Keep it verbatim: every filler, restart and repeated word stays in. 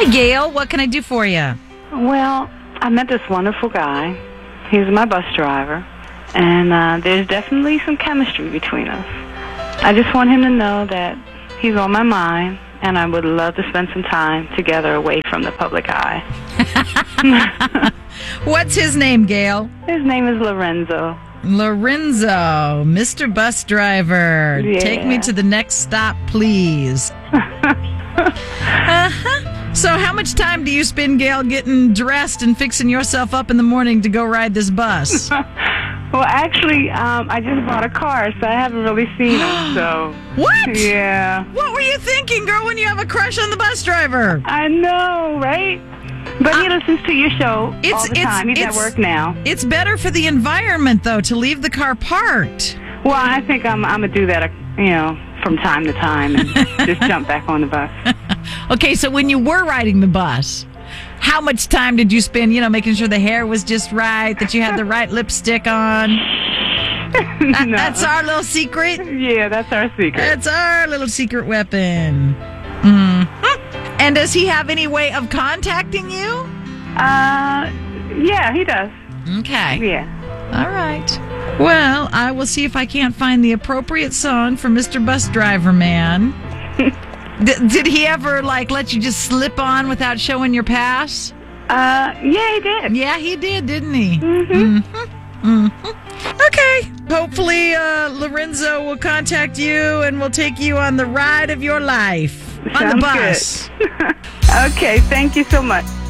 Hi, Gail. What can I do for you? Well, I met this wonderful guy. He's my bus driver, and uh, there's definitely some chemistry between us. I just want him to know that he's on my mind, and I would love to spend some time together away from the public eye. What's his name, Gail? His name is Lorenzo. Lorenzo, Mister Bus Driver. Yeah. Take me to the next stop, please. Uh-huh. So how much time do you spend, Gail, getting dressed and fixing yourself up in the morning to go ride this bus? Well, actually, um, I just bought a car, so I haven't really seen him, so... What? Yeah. What were you thinking, girl, when you have a crush on the bus driver? I know, right? But he Uh, listens to your show it's- all the it's- time. He's at it's- work now. It's better for the environment, though, to leave the car parked. Well, I think I'm, I'm going to do that, uh, you know, from time to time and just jump back on the bus. Okay, so when you were riding the bus, how much time did you spend, you know, making sure the hair was just right, that you had the right lipstick on? That- No. That's our little secret. Yeah, that's our secret. That's our little secret weapon. Mm. And does he have any way of contacting you? Uh, yeah, he does. Okay. Yeah. All right. Well, I will see if I can't find the appropriate song for Mister Bus Driver Man. D- did he ever, like, let you just slip on without showing your pass? Uh, yeah, he did. Yeah, he did, didn't he? Mm-hmm. Mm-hmm. Mm-hmm. Okay. Hopefully, uh, Lorenzo will contact you and will take you on the ride of your life on Sounds the bus. good. Okay, thank you so much.